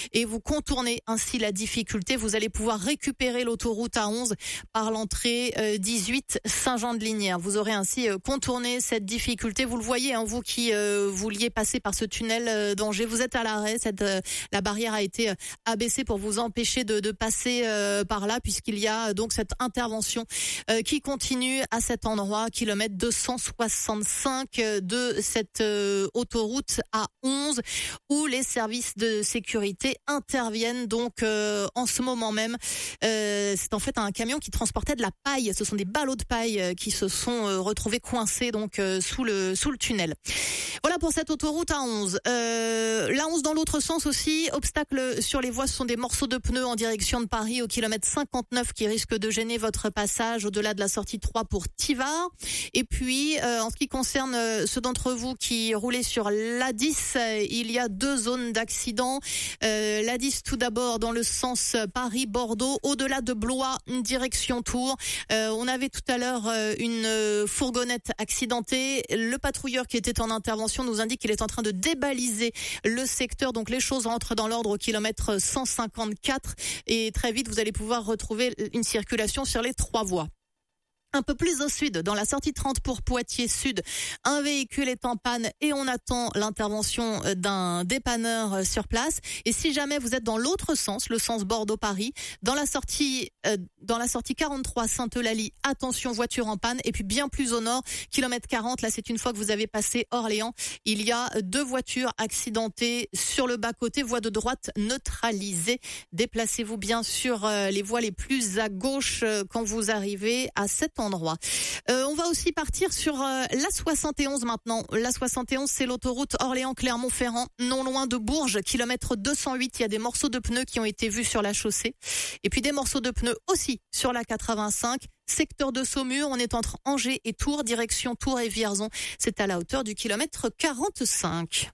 et vous contournez ainsi la difficulté. Vous allez pouvoir récupérer l'autoroute A11 par l'entrée 18 Saint-Jean-de-Lignières. Vous aurez ainsi contourné cette difficulté. Vous le voyez, hein, vous qui vouliez passer par ce tunnel d'Angers, vous êtes à l'arrêt. La barrière a été abaissée pour vous empêcher de passer par là, puisqu'il y a donc cette intervention qui continue à cet endroit, kilomètre 265 de cette autoroute A11, où les services de sécurité interviennent donc en ce moment même. C'est en fait un camion qui transportait de la paille. Ce sont des ballots de paille qui se sont retrouvés coincés donc sous le tunnel. Voilà pour cette autoroute A11. La 11 dans l'autre sens aussi, obstacle sur les voies, ce sont des morceaux de pneus en direction de Paris au kilomètre 59 qui risquent de gêner votre passage au-delà de la sortie 3 pour Tivars. Et puis, en ce qui concerne ceux d'entre vous qui roulaient sur l'A10, il y a 2 zones d'accident. L'A10 tout d'abord dans le sens Paris-Bordeaux, au-delà de Blois, direction Tours. On avait tout à l'heure une fourgonnette accidentée. Le patrouilleur qui était en intervention nous indique qu'il est en train de débaliser le secteur. Donc les choses rentrent dans l'ordre au kilomètre 154 et très vite vous allez pouvoir retrouver une circulation sur les 3 voies. Un peu plus au sud, dans la sortie 30 pour Poitiers Sud, un véhicule est en panne et on attend l'intervention d'un dépanneur sur place. Et si jamais vous êtes dans l'autre sens, le sens Bordeaux-Paris, dans la sortie 43 Sainte-Eulalie, attention, voiture en panne. Et puis bien plus au nord, kilomètre 40, là c'est une fois que vous avez passé Orléans, il y a 2 voitures accidentées sur le bas-côté, voie de droite neutralisée. Déplacez-vous bien sur les voies les plus à gauche quand vous arrivez à cet endroit. On va aussi partir sur la 71 maintenant. La 71, c'est l'autoroute Orléans-Clermont-Ferrand, non loin de Bourges, kilomètre 208. Il y a des morceaux de pneus qui ont été vus sur la chaussée. Et puis des morceaux de pneus aussi sur la 85. Secteur de Saumur, on est entre Angers et Tours, direction Tours et Vierzon. C'est à la hauteur du kilomètre 45.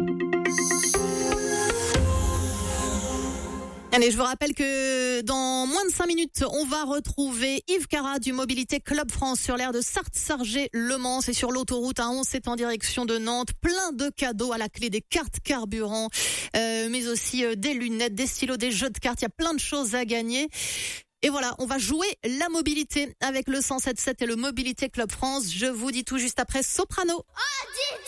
Allez, je vous rappelle que dans moins de 5 minutes, on va retrouver Yves Cara du Mobilité Club France sur l'aire de Sarthe-Sargé-Le Mans. C'est sur l'autoroute A11, c'est en direction de Nantes. Plein de cadeaux à la clé, des cartes carburant, mais aussi des lunettes, des stylos, des jeux de cartes. Il y a plein de choses à gagner. Et voilà, on va jouer la mobilité avec le 107.7 et le Mobilité Club France. Je vous dis tout juste après Soprano.